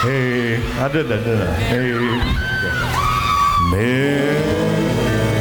Hey, I did that, didn't I? Hey. Man.